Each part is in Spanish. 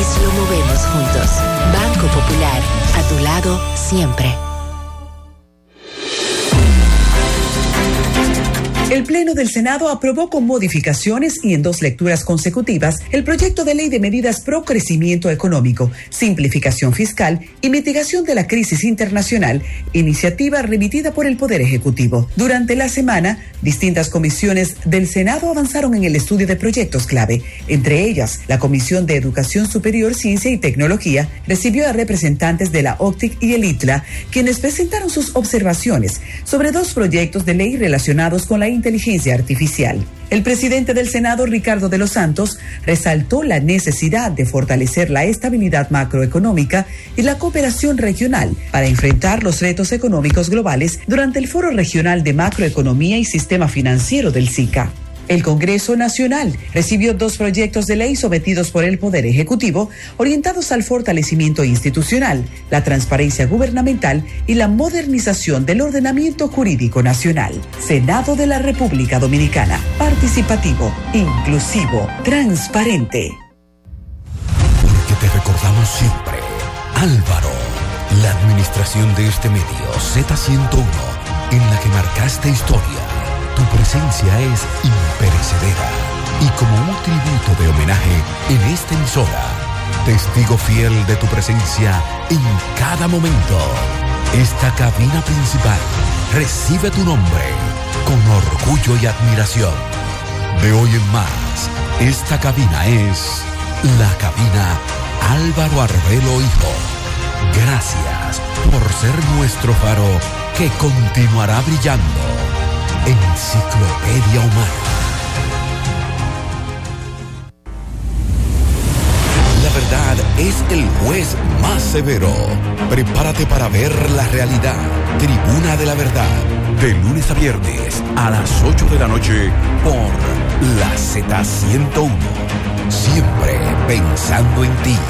lo movemos juntos. Banco Popular, a tu lado siempre. El Pleno del Senado aprobó con modificaciones y en 2 lecturas consecutivas el proyecto de ley de medidas pro crecimiento económico, simplificación fiscal y mitigación de la crisis internacional, iniciativa remitida por el Poder Ejecutivo. Durante la semana, distintas comisiones del Senado avanzaron en el estudio de proyectos clave. Entre ellas, la Comisión de Educación Superior, Ciencia y Tecnología recibió a representantes de la OCTIC y el ITLA, quienes presentaron sus observaciones sobre 2 proyectos de ley relacionados con la inteligencia artificial. El presidente del Senado, Ricardo de los Santos, resaltó la necesidad de fortalecer la estabilidad macroeconómica y la cooperación regional para enfrentar los retos económicos globales durante el Foro Regional de Macroeconomía y Sistema Financiero del SICA. El Congreso Nacional recibió 2 proyectos de ley sometidos por el Poder Ejecutivo, orientados al fortalecimiento institucional, la transparencia gubernamental y la modernización del ordenamiento jurídico nacional. Senado de la República Dominicana. Participativo, inclusivo, transparente. Porque te recordamos siempre, Álvaro, la administración de este medio Z101, en la que marcaste historia. Tu presencia es imperecedera y como un tributo de homenaje en esta emisora, testigo fiel de tu presencia en cada momento. Esta cabina principal recibe tu nombre con orgullo y admiración. De hoy en más, esta cabina es la cabina Álvaro Arbelo Hijo. Gracias por ser nuestro faro que continuará brillando. Enciclopedia Humana. La verdad es el juez más severo. Prepárate para ver la realidad. Tribuna de la Verdad. De lunes a viernes a las 8 de la noche por la Z101. Siempre pensando en ti.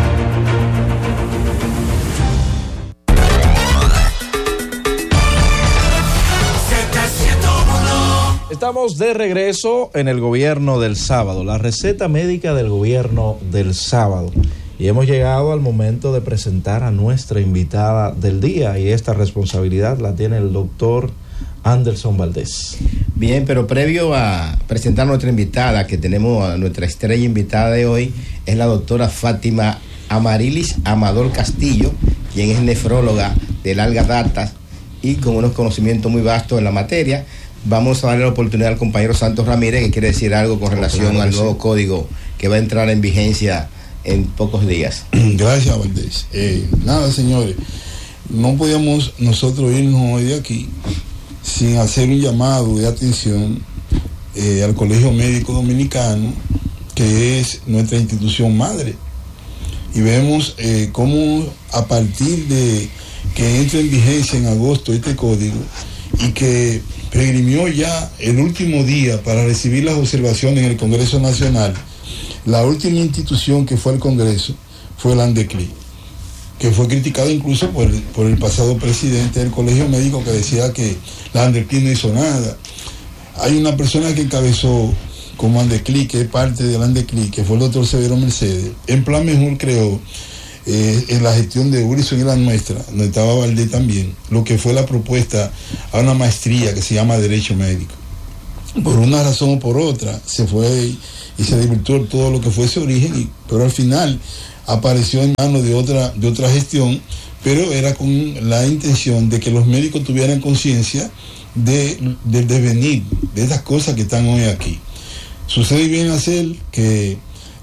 Estamos de regreso en el gobierno del sábado, la receta médica del gobierno del sábado. Y hemos llegado al momento de presentar a nuestra invitada del día, y esta responsabilidad la tiene el doctor Anderson Valdés. Bien, pero previo a presentar a nuestra invitada, que tenemos a nuestra estrella invitada de hoy, es la doctora Fátima Amarilis Amador Castillo, quien es nefróloga de larga data y con unos conocimientos muy vastos en la materia. Vamos a darle la oportunidad al compañero Santos Ramírez, que quiere decir algo con relación al nuevo código que va a entrar en vigencia en pocos días. Gracias, Valdés. Nada, señores, no podíamos nosotros irnos hoy de aquí sin hacer un llamado de atención al Colegio Médico Dominicano, que es nuestra institución madre. Y vemos cómo a partir de que entre en vigencia en agosto este código, y que peregrimió ya el último día para recibir las observaciones en el Congreso Nacional, la última institución que fue al Congreso fue el ANDECLI, que fue criticado incluso por el pasado presidente del Colegio Médico, que decía que la ANDECLI no hizo nada. Hay una persona que encabezó como ANDECLI, que es parte del ANDECLI, que fue el doctor Severo Mercedes. En Plan Mejor creó, en la gestión de Urison y la nuestra, donde estaba Valdés también, lo que fue la propuesta a una maestría que se llama Derecho Médico. Por una razón o por otra, se fue y se divirtió todo lo que fue ese origen, pero al final apareció en manos de otra gestión, pero era con la intención de que los médicos tuvieran conciencia del devenir de esas cosas que están hoy aquí. Sucede bien hacer que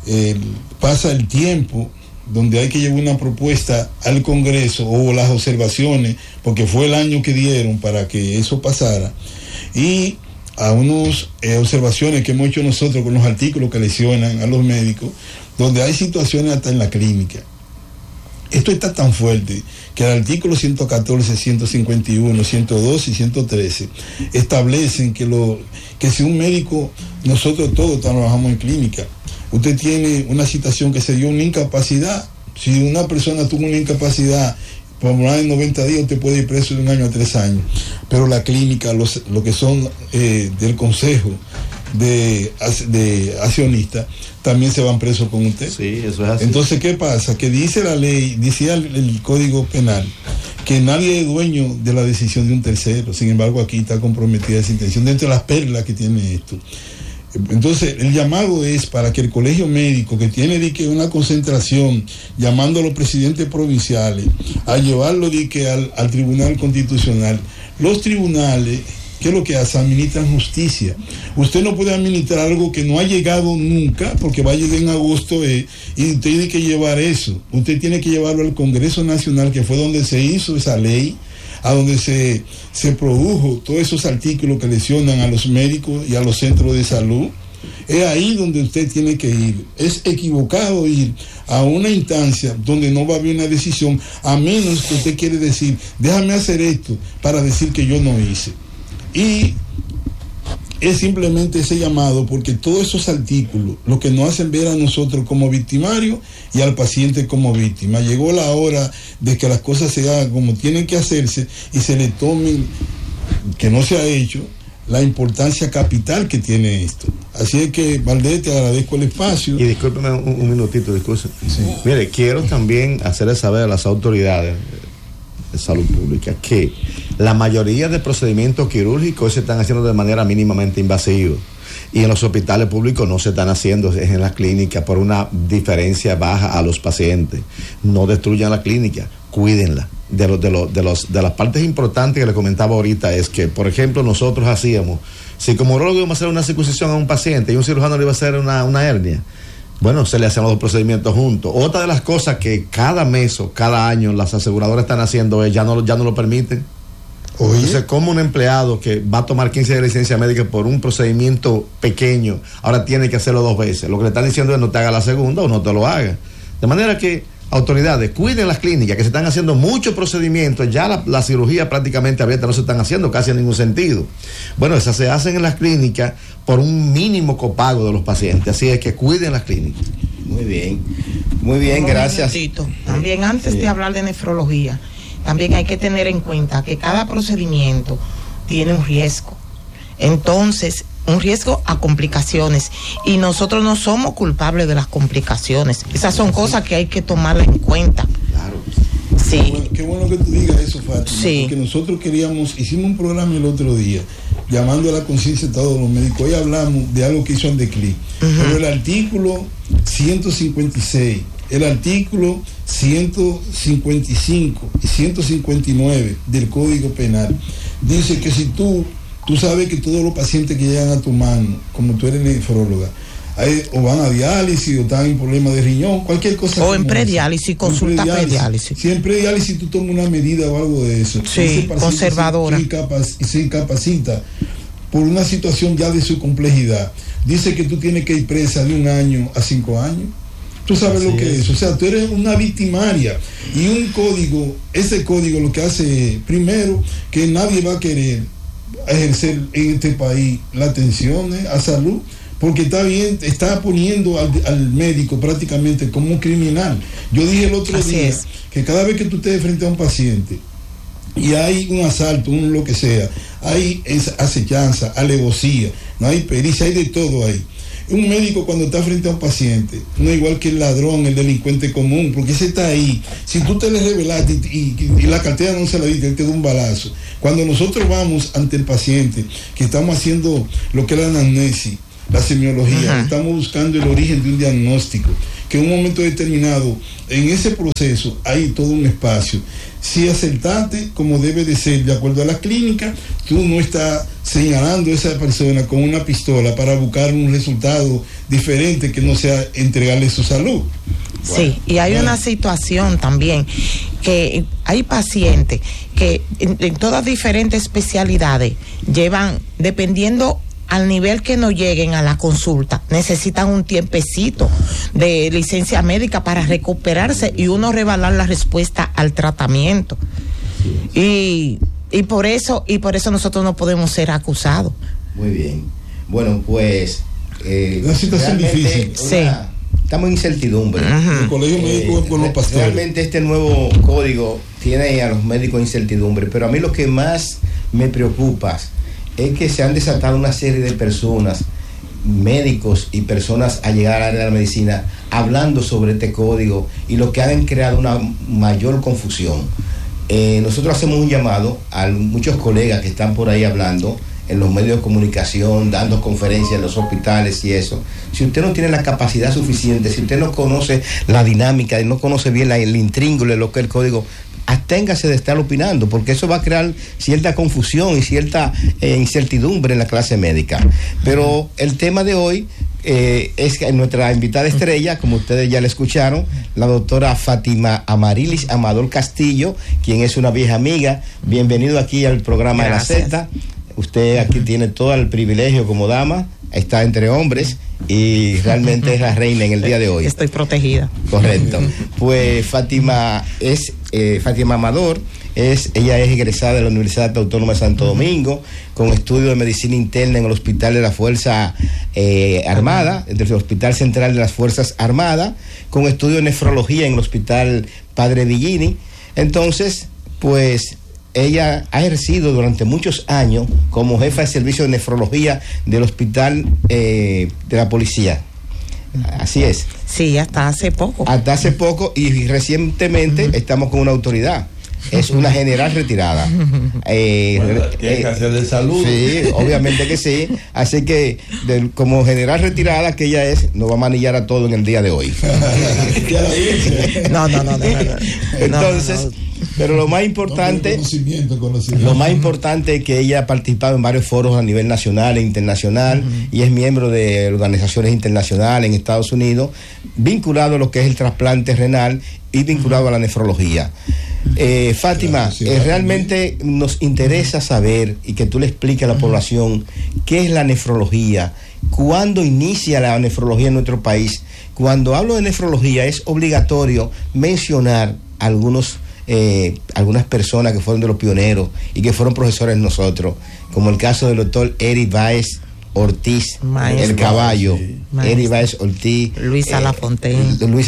pasa el tiempo donde hay que llevar una propuesta al Congreso o las observaciones, porque fue el año que dieron para que eso pasara, y a unas observaciones que hemos hecho nosotros con los artículos que lesionan a los médicos, donde hay situaciones hasta en la clínica. Esto está tan fuerte que el artículo 114, 151, 112 y 113 establecen que si un médico, nosotros todos trabajamos en clínica, usted tiene una situación que se dio una incapacidad. Si una persona tuvo una incapacidad por más de 90 días, usted puede ir preso de 1 año a 3 años. Pero la clínica, lo que son del consejo de accionistas, también se van presos con usted. Sí, eso es así. Entonces, ¿qué pasa? Que dice la ley, decía el Código Penal, que nadie es dueño de la decisión de un tercero. Sin embargo, aquí está comprometida esa intención, dentro de las perlas que tiene esto. Entonces, el llamado es para que el colegio médico, que tiene una concentración, llamando a los presidentes provinciales, a llevarlo al Tribunal Constitucional. Los tribunales, ¿qué es lo que hace? Administran justicia. Usted no puede administrar algo que no ha llegado nunca, porque va a llegar en agosto, y usted tiene que llevar eso. Usted tiene que llevarlo al Congreso Nacional, que fue donde se hizo esa ley, a donde se produjo todos esos artículos que lesionan a los médicos y a los centros de salud. Es ahí donde usted tiene que ir. Es equivocado ir a una instancia donde no va a haber una decisión, a menos que usted quiere decir, déjame hacer esto para decir que yo no hice. Y es simplemente ese llamado, porque todos esos artículos lo que nos hacen ver a nosotros como victimarios y al paciente como víctima. Llegó la hora de que las cosas se hagan como tienen que hacerse y se le tomen, que no se ha hecho, la importancia capital que tiene esto. Así es que, Valdés, te agradezco el espacio. Y discúlpeme un minutito, discúlpeme. Sí. Mire, quiero también hacerle saber a las autoridades de salud pública que la mayoría de procedimientos quirúrgicos se están haciendo de manera mínimamente invasiva, y en los hospitales públicos no se están haciendo, es en las clínicas, por una diferencia baja a los pacientes. No destruyan la clínica, cuídenla. De las partes importantes que le comentaba ahorita es que, por ejemplo, nosotros hacíamos, si como urologo íbamos a hacer una circuncisión a un paciente y un cirujano le iba a hacer una hernia, bueno, se le hacían los dos procedimientos juntos. Otra de las cosas que cada mes o cada año las aseguradoras están haciendo es ya no lo permiten. Entonces, como un empleado que va a tomar 15 de licencia médica por un procedimiento pequeño, ahora tiene que hacerlo 2 veces. Lo que le están diciendo es no te haga la segunda o no te lo haga. De manera que, autoridades, cuiden las clínicas, que se están haciendo muchos procedimientos, ya la cirugía prácticamente abierta no se están haciendo casi en ningún sentido. Bueno, esas se hacen en las clínicas por un mínimo copago de los pacientes, así es que cuiden las clínicas. Muy bien, gracias. También antes de hablar de nefrología, también hay que tener en cuenta que cada procedimiento tiene un riesgo. Entonces, un riesgo a complicaciones, y nosotros no somos culpables de las complicaciones. Esas son cosas que hay que tomarlas en cuenta. Claro. Sí. Qué bueno que tú digas eso, Fátima, sí. Porque nosotros hicimos un programa el otro día, llamando a la conciencia de todos los médicos. Hoy hablamos de algo que hizo Andeclí, pero el artículo 156, el artículo 155 y 159 del Código Penal dice que si tú sabes que todos los pacientes que llegan a tu mano, como tú eres nefróloga, o van a diálisis o están en problemas de riñón, cualquier cosa. O en prediálisis, consulta prediálisis. Si en prediálisis tú tomas una medida o algo de eso, sí, conservadora, y se incapacita por una situación ya de su complejidad, dice que tú tienes que ir presa de 1 año a 5 años. Tú sabes lo que es. O sea, tú eres una victimaria. Y un código, ese código lo que hace, primero, que nadie va a querer ejercer en este país la atención a salud, porque está poniendo al médico prácticamente como un criminal. Yo dije el otro día que cada vez que tú estés frente a un paciente y hay un asalto, lo que sea, hay acechanza, alevosía, no hay pericia, hay de todo ahí. Un médico cuando está frente a un paciente no es igual que el ladrón, el delincuente común, porque ese está ahí. Si tú te le revelaste y la cartera no se la diste, él te da un balazo. Cuando nosotros vamos ante el paciente, que estamos haciendo lo que es la anamnesis, la semiología, estamos buscando el origen de un diagnóstico, que en un momento determinado, en ese proceso, hay todo un espacio. Si acertaste como debe de ser, de acuerdo a la clínica, tú no estás señalando a esa persona con una pistola para buscar un resultado diferente que no sea entregarle su salud. Sí, y hay una situación también, que hay pacientes que en todas diferentes especialidades llevan, dependiendo al nivel que no lleguen a la consulta, necesitan un tiempecito de licencia médica para recuperarse y uno revalar la respuesta al tratamiento. Y por eso nosotros no podemos ser acusados. Muy bien. Bueno, pues una situación difícil. Estamos en incertidumbre. El colegio médico con los pastores. Realmente este nuevo código tiene a los médicos en incertidumbre, pero a mí lo que más me preocupa es que se han desatado una serie de personas médicos y personas allegadas al área de la medicina hablando sobre este código y lo que han creado una mayor confusión. Nosotros hacemos un llamado a muchos colegas que están por ahí hablando en los medios de comunicación, dando conferencias en los hospitales y eso. Si usted no tiene la capacidad suficiente, si usted no conoce la dinámica, no conoce bien el intríngulo de lo que es el código, absténgase de estar opinando, porque eso va a crear cierta confusión y cierta incertidumbre en la clase médica. Pero el tema de hoy es que nuestra invitada estrella, como ustedes ya la escucharon, la doctora Fátima Amarilis Amador Castillo, quien es una vieja amiga. Bienvenido aquí al programa. Gracias. De la Z. Usted aquí tiene todo el privilegio como dama, está entre hombres y realmente es la reina en el día de hoy. Estoy protegida. Correcto. Pues Fátima Amador, ella es egresada de la Universidad Autónoma de Santo Domingo, con estudio de medicina interna en el Hospital de la Fuerza Armada, el Hospital Central de las Fuerzas Armadas, con estudio de nefrología en el Hospital Padre Villini. Entonces, pues ella ha ejercido durante muchos años como jefa de servicio de nefrología del Hospital de la Policía. Así es. Sí, hasta hace poco. Hasta hace poco, y recientemente estamos con una autoridad. Es una general retirada. Bueno, tiene que hacerle salud. Sí, obviamente que sí. Así que, como general retirada que ella es, nos va a manillar a todo en el día de hoy. No. Entonces, pero lo más importante, lo más importante es que ella ha participado en varios foros a nivel nacional e internacional, y es miembro de organizaciones internacionales en Estados Unidos, vinculado a lo que es el trasplante renal y vinculado a la nefrología. Fátima, realmente nos interesa saber y que tú le expliques a la población qué es la nefrología, cuándo inicia la nefrología en nuestro país. Cuando hablo de nefrología es obligatorio mencionar algunas personas que fueron de los pioneros y que fueron profesores de nosotros, como el caso del doctor Eric Báez Ortiz, Maestro, el caballo, Eric Báez Ortiz, Luisa Lafontaine,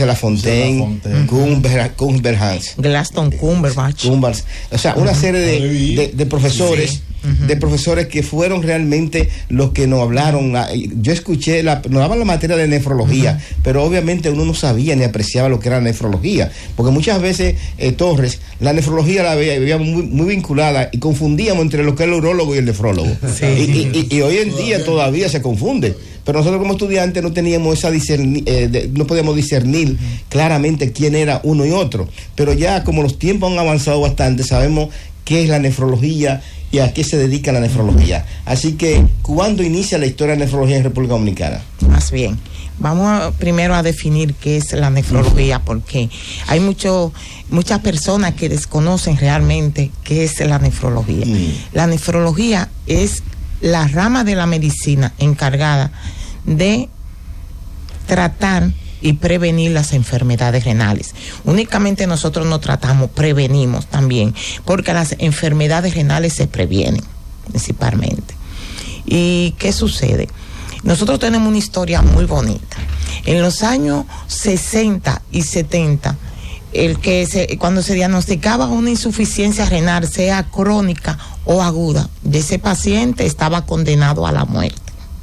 Cumberhans, Glaston Cumberbatch, o sea, una serie de profesores. De profesores que fueron realmente los que nos hablaron. Yo escuché, nos daban la materia de nefrología, pero obviamente uno no sabía ni apreciaba lo que era nefrología, porque muchas veces, Torres, la nefrología la veía muy vinculada y confundíamos entre lo que es el urólogo y el nefrólogo. Y hoy en día todavía se confunde. Pero nosotros como estudiantes no teníamos no podíamos discernir claramente quién era uno y otro. Pero ya como los tiempos han avanzado bastante, sabemos qué es la nefrología y a qué se dedica la nefrología. Así que, ¿cuándo inicia la historia de la nefrología en República Dominicana? Más bien, vamos primero a definir qué es la nefrología, porque hay muchas personas que desconocen realmente qué es la nefrología. La nefrología es la rama de la medicina encargada de tratar y prevenir las enfermedades renales. Únicamente nosotros no tratamos, prevenimos también, porque las enfermedades renales se previenen principalmente. ¿Y qué sucede? Nosotros tenemos una historia muy bonita. En los años 60 y 70, cuando se diagnosticaba una insuficiencia renal, sea crónica o aguda, de ese paciente estaba condenado a la muerte.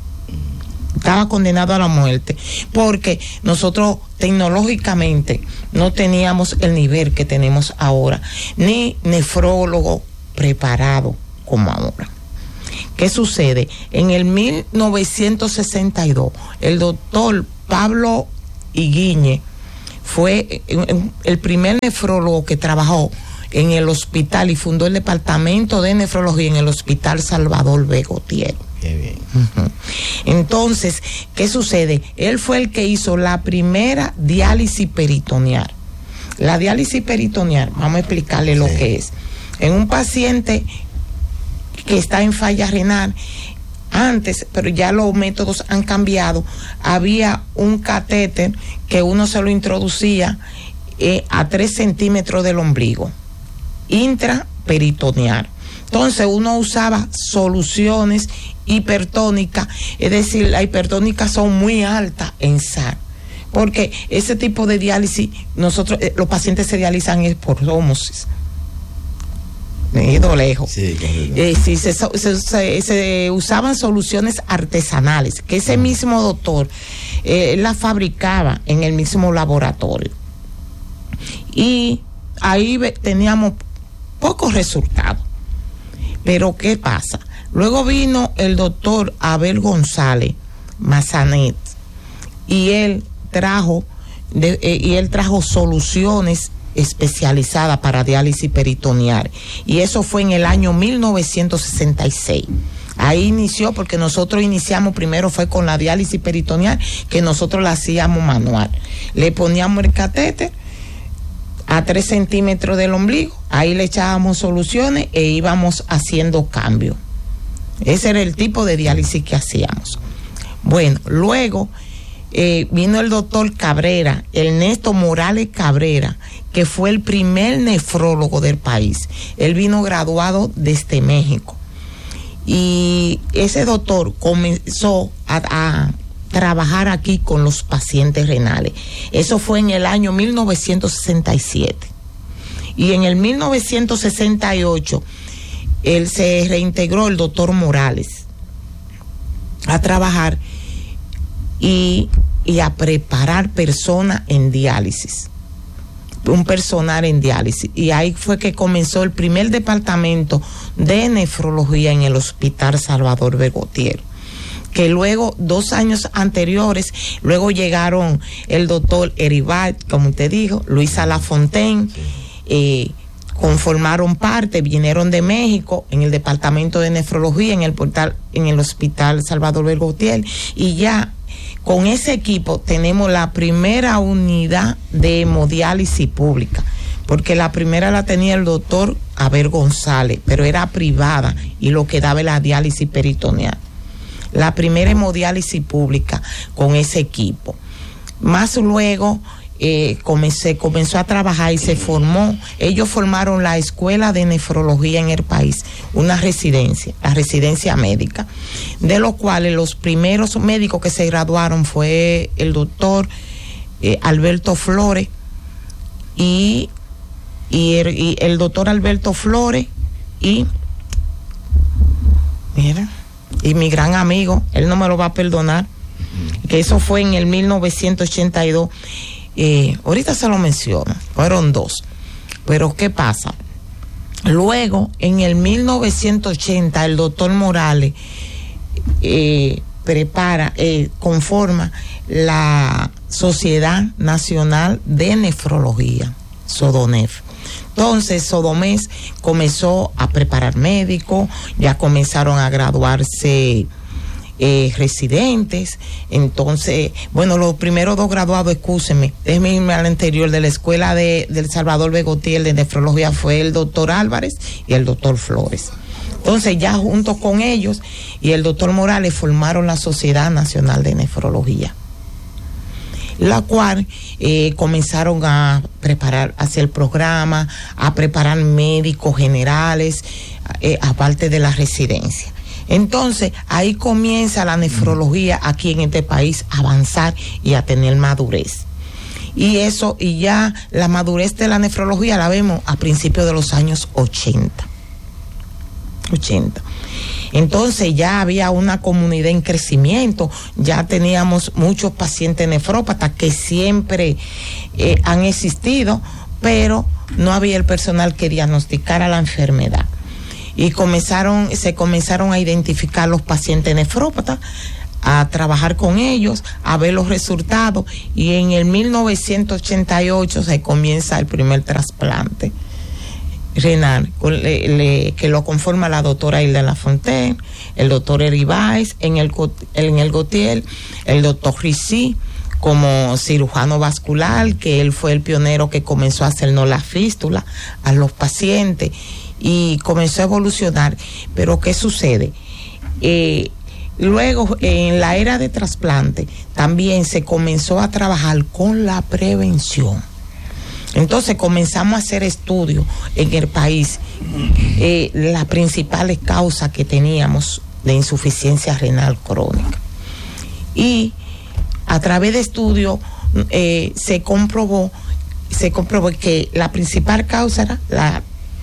Porque nosotros tecnológicamente no teníamos el nivel que tenemos ahora, ni nefrólogo preparado como ahora. ¿Qué sucede? En el 1962, el doctor Pablo Higuiñe fue el primer nefrólogo que trabajó en el hospital y fundó el departamento de nefrología en el Hospital Salvador Begotier. Qué bien. Entonces, ¿qué sucede? Él fue el que hizo la primera diálisis peritoneal. La diálisis peritoneal, vamos a explicarle lo que es. En un paciente que está en falla renal, antes, pero ya los métodos han cambiado, había un catéter que uno se lo introducía a 3 centímetros del ombligo, intraperitoneal. Entonces uno usaba soluciones hipertónicas, es decir, las hipertónicas son muy altas en sal, porque ese tipo de diálisis, los pacientes se dializan es por ósmosis. me he ido lejos. Sí, Sí, se usaban soluciones artesanales, que ese mismo doctor la fabricaba en el mismo laboratorio. Y ahí teníamos pocos resultados. Pero ¿qué pasa? Luego vino el doctor Abel González Mazanet y él trajo soluciones especializadas para diálisis peritoneal, y eso fue en el año 1966. Ahí inició, porque nosotros iniciamos primero fue con la diálisis peritoneal, que nosotros la hacíamos manual. Le poníamos el catéter a 3 centímetros del ombligo, ahí le echábamos soluciones e íbamos haciendo cambios. Ese era el tipo de diálisis que hacíamos. Bueno, luego vino el doctor Cabrera, Ernesto Morales Cabrera, que fue el primer nefrólogo del país. Él vino graduado desde México. Y ese doctor comenzó a trabajar aquí con los pacientes renales. Eso fue en el año 1967. Y en el 1968, él se reintegró, el doctor Morales, a trabajar y a preparar personas en diálisis, un personal en diálisis. Y ahí fue que comenzó el primer departamento de nefrología en el Hospital Salvador Bergotier, que luego, 2 años anteriores, luego llegaron el doctor Eribay, como usted dijo, Luisa Lafontaine, conformaron parte, vinieron de México en el departamento de nefrología en el Hospital Salvador Bergotier, y ya con ese equipo tenemos la primera unidad de hemodiálisis pública, porque la primera la tenía el doctor Abel González, pero era privada y lo que daba la diálisis peritoneal. La primera hemodiálisis pública con ese equipo. Más luego comenzó a trabajar y se formó. Ellos formaron la escuela de nefrología en el país, una residencia, la residencia médica, de los cuales los primeros médicos que se graduaron fue el doctor Alberto Flores y el doctor Alberto Flores y mi gran amigo, él no me lo va a perdonar, que eso fue en el 1982. Ahorita se lo menciono, fueron 2. Pero ¿qué pasa? Luego, en el 1980, el doctor Morales conforma la Sociedad Nacional de Nefrología, SODONEF. Entonces, SODOMES comenzó a preparar médicos, ya comenzaron a graduarse residentes. Entonces, bueno, los primeros 2 graduados, excúsenme, déjenme irme al anterior, de la escuela del Salvador Bergotier de nefrología, fue el doctor Álvarez y el doctor Flores. Entonces, ya junto con ellos y el doctor Morales formaron la Sociedad Nacional de Nefrología, la cual comenzaron a preparar, hacia el programa, a preparar médicos generales, aparte de la residencia. Entonces, ahí comienza la nefrología aquí en este país a avanzar y a tener madurez. Y ya la madurez de la nefrología la vemos a principios de los años 80. Entonces ya había una comunidad en crecimiento, ya teníamos muchos pacientes nefrópatas que siempre han existido, pero no había el personal que diagnosticara la enfermedad. Y se comenzaron a identificar los pacientes nefrópatas, a trabajar con ellos, a ver los resultados, y en el 1988 se comienza el primer trasplante renal, que lo conforma la doctora Hilda Lafontaine, el doctor Eribáez en el Gautier, el doctor Ricci como cirujano vascular, que él fue el pionero que comenzó a hacernos la fístula a los pacientes, y comenzó a evolucionar. Pero ¿qué sucede? Luego, en la era de trasplante, también se comenzó a trabajar con la prevención. Entonces comenzamos a hacer estudios en el país, las principales causas que teníamos de insuficiencia renal crónica. Y a través de estudios se comprobó que la principal causa era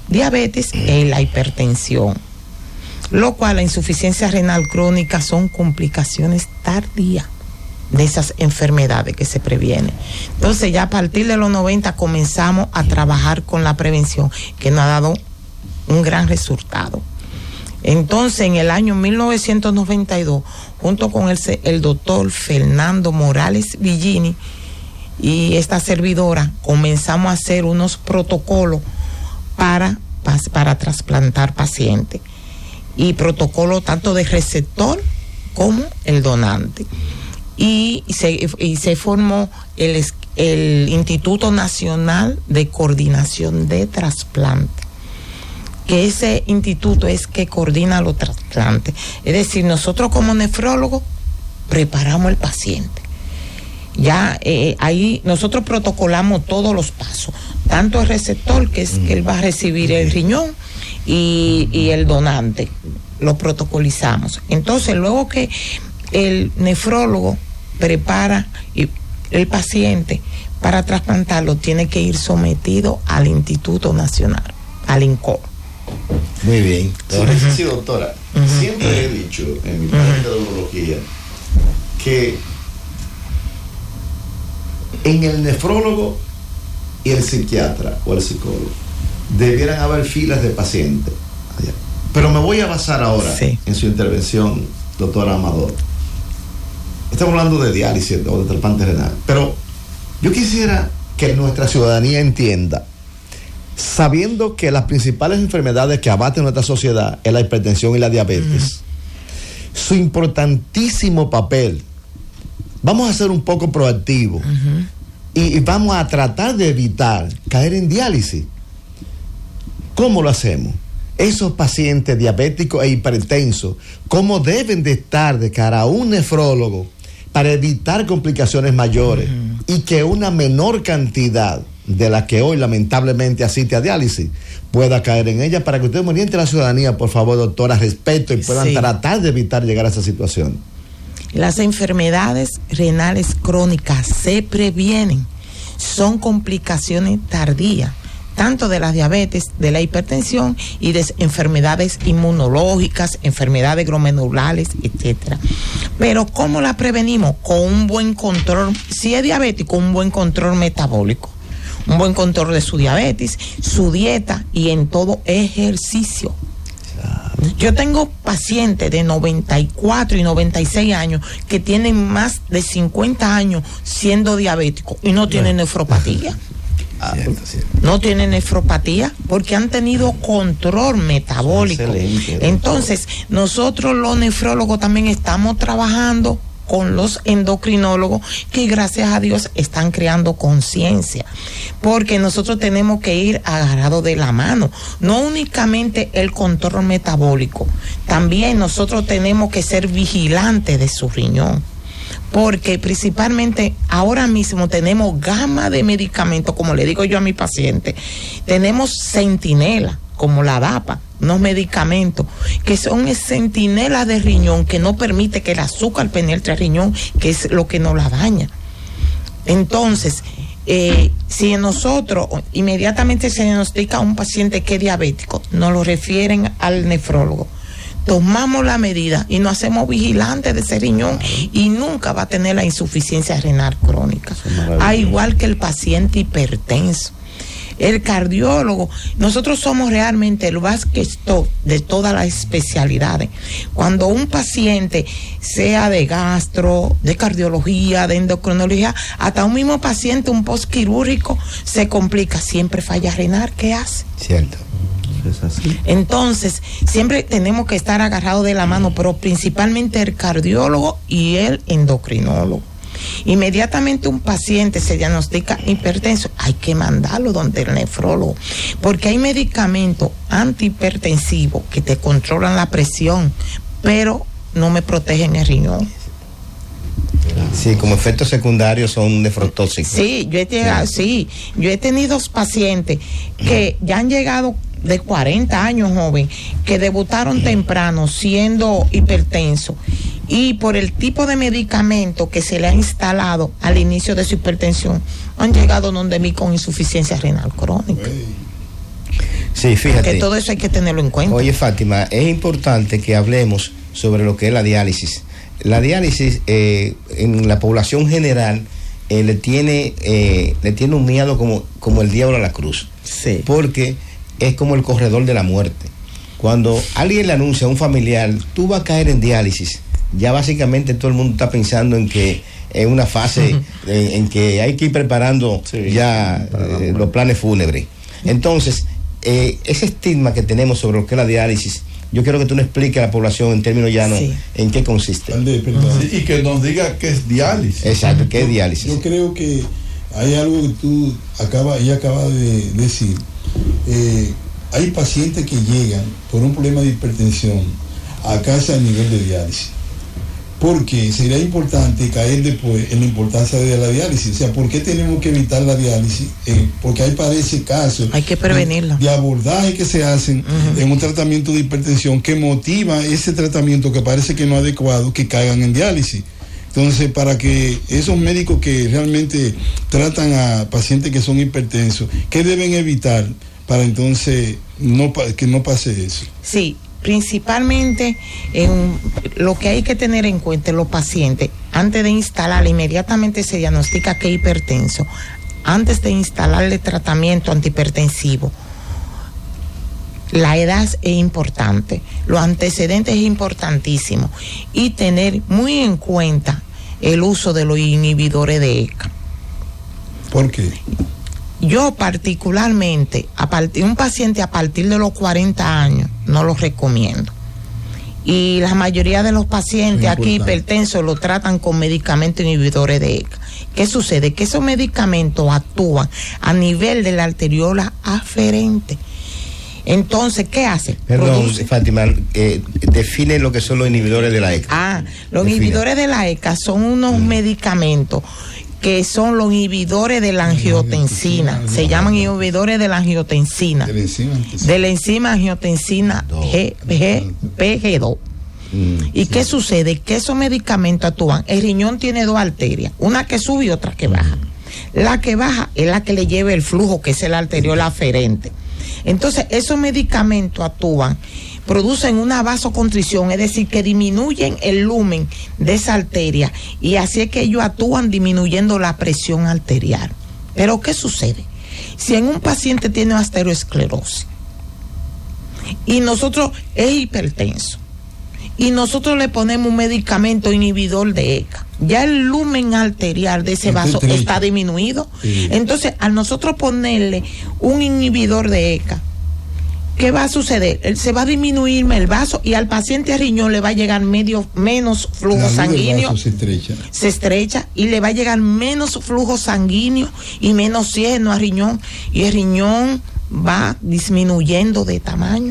diabetes y la hipertensión, lo cual la insuficiencia renal crónica son complicaciones tardías de esas enfermedades que se previenen. Entonces ya a partir de los 90 comenzamos a trabajar con la prevención, que nos ha dado un gran resultado. Entonces en el año 1992, junto con el doctor Fernando Morales Villini y esta servidora, comenzamos a hacer unos protocolos para trasplantar pacientes, y protocolo tanto de receptor como el donante. Y se formó el Instituto Nacional de Coordinación de Trasplante, que ese instituto es que coordina los trasplantes. Es decir, nosotros como nefrólogos preparamos el paciente. Ya ahí nosotros protocolamos todos los pasos, tanto el receptor, que es que él va a recibir el riñón, y el donante, lo protocolizamos. Entonces, luego que el nefrólogo prepara el paciente para trasplantarlo, tiene que ir sometido al Instituto Nacional, al INCOR. Muy bien. Sí, doctora, siempre he dicho en mi práctica de urología que en el nefrólogo y el psiquiatra o el psicólogo debieran haber filas de pacientes. Pero me voy a basar ahora en su intervención, doctora Amador. Estamos hablando de diálisis o de trasplante renal, pero yo quisiera que nuestra ciudadanía entienda, sabiendo que las principales enfermedades que abaten nuestra sociedad es la hipertensión y la diabetes, su importantísimo papel. Vamos a ser un poco proactivos y vamos a tratar de evitar caer en diálisis. ¿Cómo lo hacemos? Esos pacientes diabéticos e hipertensos, ¿cómo deben de estar de cara a un nefrólogo para evitar complicaciones mayores y que una menor cantidad de la que hoy lamentablemente asiste a diálisis pueda caer en ella? Para que usted me oriente a la ciudadanía, por favor, doctora, respeto, y puedan tratar de evitar llegar a esa situación. Las enfermedades renales crónicas se previenen, son complicaciones tardías, tanto de la diabetes, de la hipertensión y de enfermedades inmunológicas, enfermedades glomerulares, etcétera. Pero ¿cómo la prevenimos? Con un buen control, si es diabético, un buen control metabólico, un buen control de su diabetes, su dieta y en todo ejercicio. Yo tengo pacientes de 94 y 96 años que tienen más de 50 años siendo diabéticos y no tienen nefropatía. No tienen nefropatía porque han tenido control metabólico. Entonces, nosotros los nefrólogos también estamos trabajando con los endocrinólogos, que gracias a Dios están creando conciencia, porque nosotros tenemos que ir agarrados de la mano, no únicamente el control metabólico, también nosotros tenemos que ser vigilantes de su riñón, porque principalmente ahora mismo tenemos gama de medicamentos, como le digo yo a mi paciente, tenemos centinela, como la DAPA, unos medicamentos que son centinelas de riñón, que no permite que el azúcar penetre al riñón, que es lo que nos la daña. Entonces, si nosotros inmediatamente se diagnostica a un paciente que es diabético, nos lo refieren al nefrólogo, tomamos la medida y nos hacemos vigilantes de ese riñón y nunca va a tener la insuficiencia renal crónica, a igual que el paciente hipertenso. El cardiólogo, nosotros somos realmente el basquetbol de todas las especialidades. Cuando un paciente, sea de gastro, de cardiología, de endocrinología, hasta un mismo paciente, un postquirúrgico, se complica, siempre falla renal, ¿qué hace? Cierto. Es así. Entonces, siempre tenemos que estar agarrados de la mano, pero principalmente el cardiólogo y el endocrinólogo. Inmediatamente un paciente se diagnostica hipertenso, hay que mandarlo donde el nefrólogo, porque hay medicamentos antihipertensivos que te controlan la presión, pero no me protegen el riñón. Sí, como efectos secundarios son nefrotóxicos. Sí, yo he tenido pacientes que ya han llegado de 40 años, joven, que debutaron temprano siendo hipertenso, y por el tipo de medicamento que se le ha instalado al inicio de su hipertensión, han llegado donde mí con insuficiencia renal crónica. Sí, fíjate. Que todo eso hay que tenerlo en cuenta. Oye, Fátima, es importante que hablemos sobre lo que es la diálisis. La diálisis en la población general le tiene un miedo como el diablo a la cruz. Sí. Porque es como el corredor de la muerte. Cuando alguien le anuncia a un familiar, tú vas a caer en diálisis, ya básicamente todo el mundo está pensando en que es una fase en que hay que ir preparando los planes fúnebres. Entonces, ese estigma que tenemos sobre lo que es la diálisis, yo quiero que tú nos expliques a la población en términos llanos en qué consiste. Y que nos diga qué es diálisis. Exacto, qué es diálisis. Yo creo que hay algo que tú acabas de decir. Hay pacientes que llegan por un problema de hipertensión a casa a nivel de diálisis. Porque sería importante caer después en la importancia de la diálisis. O sea, ¿por qué tenemos que evitar la diálisis? Porque hay parece casos. Hay que prevenirla. De abordaje que se hacen en un tratamiento de hipertensión que motiva ese tratamiento que parece que no es adecuado, que caigan en diálisis. Entonces, para que esos médicos que realmente tratan a pacientes que son hipertensos, ¿qué deben evitar para entonces que no pase eso? Sí. Principalmente lo que hay que tener en cuenta los pacientes, antes de instalarle, inmediatamente se diagnostica que es hipertenso, antes de instalarle tratamiento antihipertensivo. La edad es importante, los antecedentes es importantísimo y tener muy en cuenta el uso de los inhibidores de ECA. ¿Por qué? Yo particularmente, un paciente a partir de los 40 años, no lo recomiendo. Y la mayoría de los pacientes aquí hipertensos lo tratan con medicamentos inhibidores de ECA. ¿Qué sucede? Que esos medicamentos actúan a nivel de la arteriola aferente. Entonces, ¿qué hace? Perdón, Fátima, define lo que son los inhibidores de la ECA. Los inhibidores de la ECA son unos medicamentos que son los inhibidores de la angiotensina. Se llaman inhibidores de la angiotensina. De la enzima angiotensina PG2. ¿Y qué sucede? Que esos medicamentos actúan. El riñón tiene dos arterias, una que sube y otra que baja. La que baja es la que le lleva el flujo, que es el arteriola aferente. Entonces, esos medicamentos actúan, producen una vasoconstricción, es decir, que disminuyen el lumen de esa arteria y así es que ellos actúan disminuyendo la presión arterial. Pero ¿qué sucede? Si en un paciente tiene osteoesclerosis y nosotros es hipertenso y nosotros le ponemos un medicamento inhibidor de ECA, ya el lumen arterial de ese vaso está disminuido. Entonces, al nosotros ponerle un inhibidor de ECA, ¿qué va a suceder? Se va a disminuir el vaso y al paciente riñón le va a llegar menos flujo sanguíneo. Se estrecha y le va a llegar menos flujo sanguíneo y menos oxígeno al riñón. Y el riñón va disminuyendo de tamaño.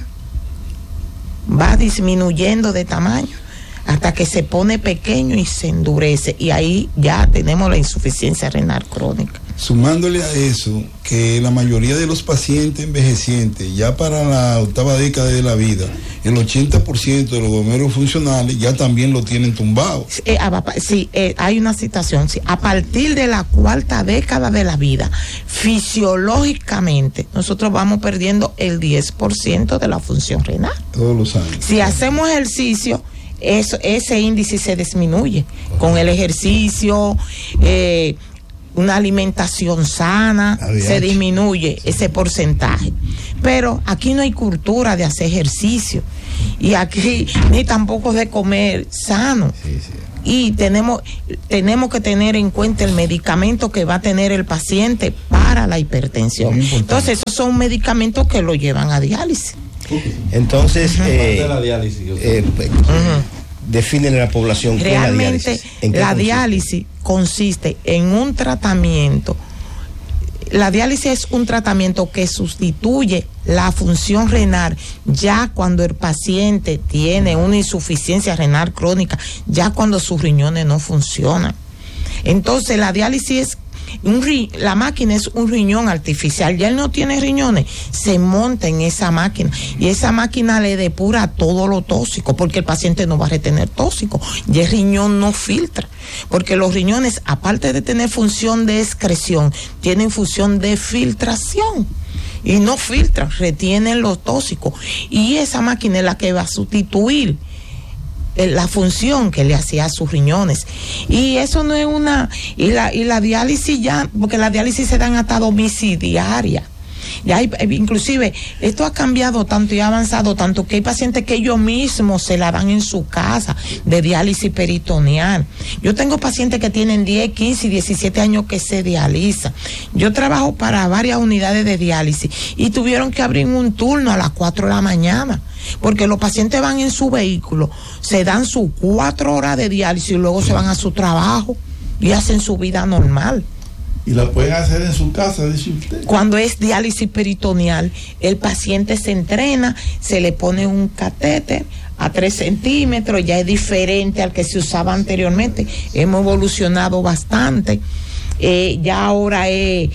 Hasta que se pone pequeño y se endurece. Y ahí ya tenemos la insuficiencia renal crónica. Sumándole a eso, que la mayoría de los pacientes envejecientes, ya para la 8ª década de la vida, el 80% de los glomérulos funcionales ya también lo tienen tumbado. Hay una situación, a partir de la 4ª década de la vida, fisiológicamente, nosotros vamos perdiendo el 10% de la función renal. Todos los años. Si hacemos ejercicio, ese índice se disminuye. Con el ejercicio, una alimentación sana, se disminuye ese porcentaje. Pero aquí no hay cultura de hacer ejercicio y aquí ni tampoco de comer sano. Y tenemos que tener en cuenta el medicamento que va a tener el paciente para la hipertensión. Entonces, esos son medicamentos que lo llevan a diálisis. Entonces, definen a la población qué es la diálisis. Realmente, la diálisis consiste en un tratamiento. La diálisis es un tratamiento que sustituye la función renal ya cuando el paciente tiene una insuficiencia renal crónica, ya cuando sus riñones no funcionan. Entonces, la diálisis es la máquina es un riñón artificial, ya él no tiene riñones, se monta en esa máquina y esa máquina le depura todo lo tóxico, porque el paciente no va a retener tóxico y el riñón no filtra, porque los riñones, aparte de tener función de excreción, tienen función de filtración. y no filtran, retienen los tóxicos. Y esa máquina es la que va a sustituir la función que le hacía a sus riñones. Y eso no es y la diálisis ya, porque la diálisis se dan hasta domiciliaria. Ya inclusive esto ha cambiado tanto y ha avanzado tanto que hay pacientes que ellos mismos se la dan en su casa de diálisis peritoneal. Yo tengo pacientes que tienen 10, 15 y 17 años que se dializan. Yo trabajo para varias unidades de diálisis y tuvieron que abrir un turno a las 4 de la mañana porque los pacientes van en su vehículo, se dan sus 4 horas de diálisis y luego se van a su trabajo y hacen su vida normal. Y la pueden hacer en su casa, dice usted. Cuando es diálisis peritoneal, el paciente se entrena, se le pone un catéter a 3 centímetros, ya es diferente al que se usaba anteriormente. Hemos evolucionado bastante. Ya ahora es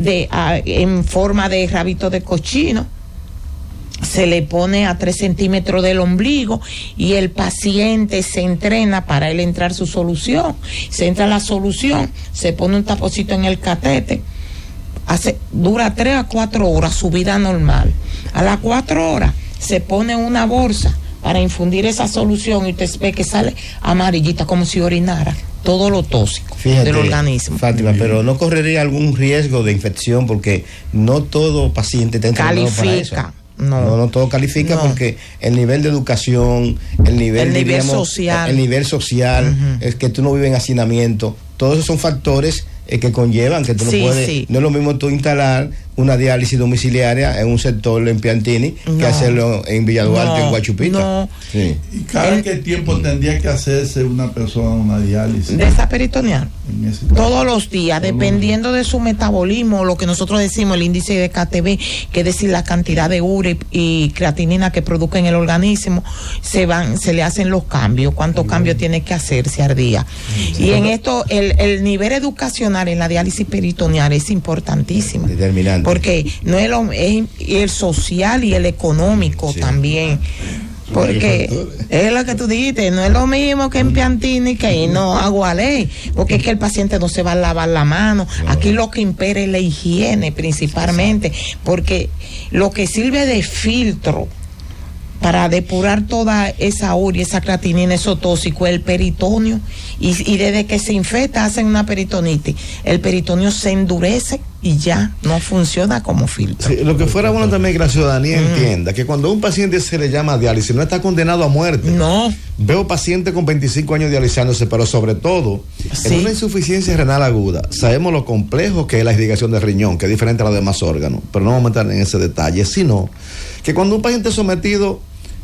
en forma de rabito de cochino. Se le pone a 3 centímetros del ombligo y el paciente se entrena para él entrar su solución. Se entra la solución, se pone un taponcito en el catete, dura 3 a 4 horas su vida normal. A las 4 horas se pone una bolsa para infundir esa solución y usted ve que sale amarillita como si orinara todo lo tóxico del organismo. Fátima, pero no correría algún riesgo de infección porque no todo paciente está entrenado para eso. No todo califica porque el nivel de educación, el nivel social, es que tú no vives en hacinamiento, todos esos son factores que conllevan que tú no puedes, no es lo mismo tú instalar una diálisis domiciliaria en un sector en Piantini que hacerlo en Villa Duarte, en Guachupita. ¿Y cada qué tiempo tendría que hacerse una persona una diálisis? De esa peritoneal. Todos los días, dependiendo de su metabolismo, lo que nosotros decimos, el índice de KTB, que es decir, la cantidad de urea y creatinina que produce en el organismo, se le hacen los cambios, cuántos cambios tiene que hacerse al día. Y en esto, el nivel educacional en la diálisis peritoneal es importantísimo. Determinante. Porque no es el social y el económico también. Porque es lo que tú dijiste, no es lo mismo que en Piantini que no Agualey, porque es que el paciente no se va a lavar la mano. Aquí lo que impera es la higiene principalmente, porque lo que sirve de filtro para depurar toda esa urea, esa creatinina, eso tóxico, el peritoneo, y desde que se infecta hacen una peritonitis, el peritoneo se endurece y ya no funciona como filtro. Sí, lo que fuera bueno también que la ciudadanía entienda que cuando a un paciente se le llama diálisis no está condenado a muerte. No. Veo pacientes con 25 años dializándose, pero sobre todo en una insuficiencia renal aguda. Sabemos lo complejo que es la irrigación del riñón, que es diferente a los demás órganos, pero no vamos a entrar en ese detalle, sino que cuando un paciente es sometido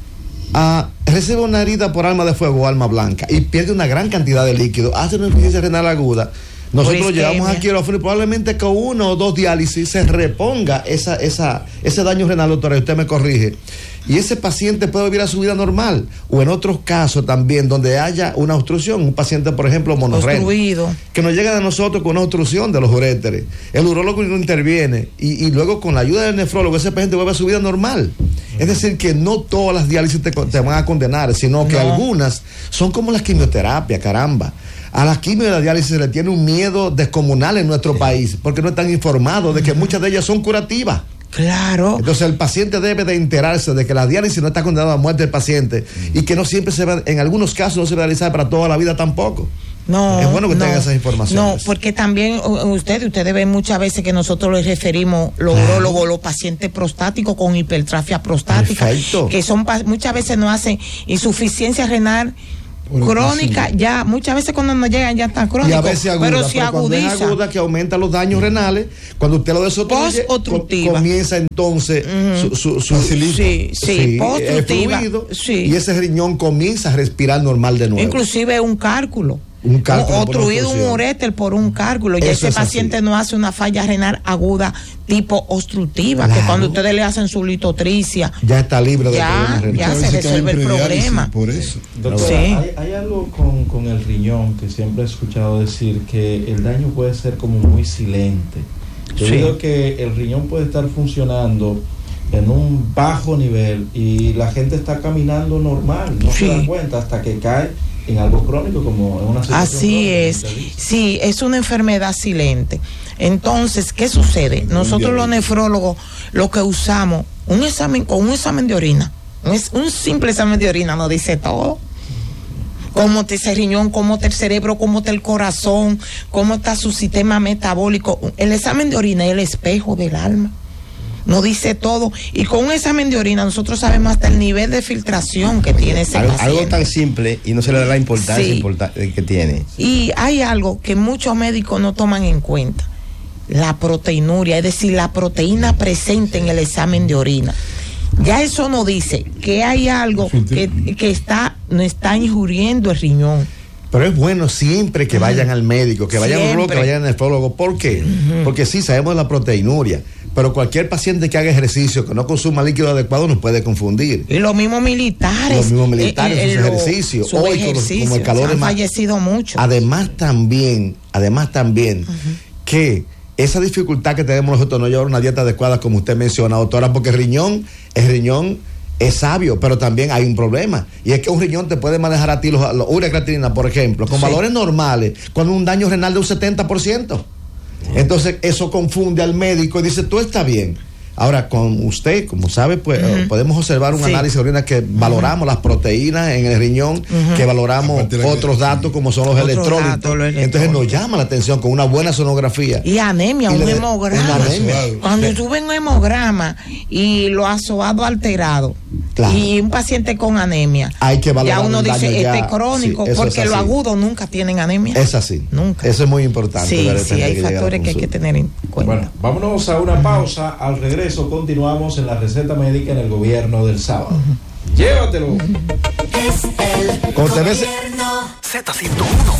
recibe una herida por arma de fuego o arma blanca y pierde una gran cantidad de líquido, hace una insuficiencia renal aguda, nosotros llevamos aquí a quirófano y probablemente con 1 o 2 diálisis se reponga ese daño renal, doctora, y usted me corrige, y ese paciente puede vivir a su vida normal. O en otros casos también donde haya una obstrucción, un paciente por ejemplo monorrenal, que nos llega a nosotros con una obstrucción de los uréteres, el urólogo no interviene y luego con la ayuda del nefrólogo ese paciente vuelve a su vida normal. Es decir, que no todas las diálisis te van a condenar, sino que algunas son como las quimioterapias, caramba. A la quimio y la diálisis se le tiene un miedo descomunal en nuestro país, porque no están informados de que muchas de ellas son curativas. Claro. Entonces el paciente debe de enterarse de que la diálisis no está condenada a muerte del paciente y que no siempre se va, en algunos casos no se va a realizar para toda la vida tampoco. No, es bueno que tengan esas informaciones. No, porque también ustedes ven muchas veces que nosotros les referimos los urólogos, los pacientes prostáticos con hipertrofia prostática. Perfecto. Que son muchas veces no hacen insuficiencia renal crónica, ya muchas veces cuando nos llegan ya están crónicos, y a veces aguda, pero si agudiza, es aguda, que aumenta los daños renales, cuando usted lo desobstruye, comienza entonces su post-obstructiva, y ese riñón comienza a respirar normal de nuevo. Inclusive un cálculo obstruido un uréter por un cálculo, ya ese paciente no hace una falla renal aguda tipo obstructiva, que cuando ustedes le hacen su litotricia ya está libre de problemas renales. Ya se resuelve el problema. Por eso. Doctora, hay algo con el riñón que siempre he escuchado decir, que el daño puede ser como muy silente. Yo digo que el riñón puede estar funcionando en un bajo nivel y la gente está caminando normal, no se da cuenta hasta que cae en algo crónico, como en una situación así crónica, es, sí, es una enfermedad silente. Entonces, ¿qué sucede? Nosotros los nefrólogos lo que usamos, un examen de orina, un simple examen de orina nos dice todo. Cómo está ese riñón, cómo está el cerebro, cómo está el corazón, cómo está su sistema metabólico. El examen de orina es el espejo del alma. Nos dice todo. Y con un examen de orina nosotros sabemos hasta el nivel de filtración que tiene ese paciente. Algo tan simple y no se le da la importancia que tiene. Y hay algo que muchos médicos no toman en cuenta. La proteinuria, es decir, la proteína presente en el examen de orina. Ya eso nos dice que hay algo que no está injuriendo el riñón. Pero es bueno siempre que vayan al médico, que vayan al urologo, que vayan al nefrólogo. ¿Por qué? Porque sí, sabemos de la proteinuria, pero cualquier paciente que haga ejercicio, que no consuma líquido adecuado, nos puede confundir. Y los misos militares. Sus ejercicios. Hoy, como el calor han fallecido mucho. Además también, que esa dificultad que tenemos nosotros no llevar una dieta adecuada, como usted menciona, doctora, porque el riñón es sabio, pero también hay un problema, y es que un riñón te puede manejar a ti los urea-creatinina, por ejemplo, con valores normales, con un daño renal de un 70%. Entonces eso confunde al médico y dice, tú estás bien. Ahora, con usted, como sabe, pues podemos observar un análisis de orina que valoramos las proteínas en el riñón, que valoramos otros datos como son los electrolitos. Entonces nos llama la atención con una buena sonografía. Y anemia, un hemograma. Cuando tú ves un hemograma y lo asobado alterado, y un paciente con anemia, hay que valorar. Ya uno dice, este es crónico, porque los agudos nunca tienen anemia. Es así. Nunca. Eso es muy importante. Sí, hay factores que hay que tener en cuenta. Bueno, vámonos a una pausa. Al regreso continuamos en la receta médica en el gobierno del sábado. Llévatelo. Es el gobierno Z101.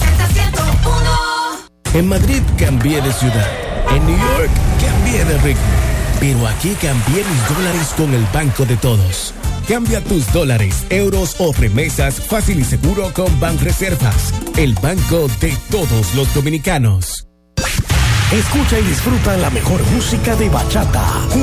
En Madrid cambié de ciudad. En New York cambié de ritmo. Pero aquí cambié mis dólares con el Banco de Todos. Cambia tus dólares, euros o remesas fácil y seguro con Banreservas, el banco de todos los dominicanos. Escucha y disfruta la mejor música de bachata.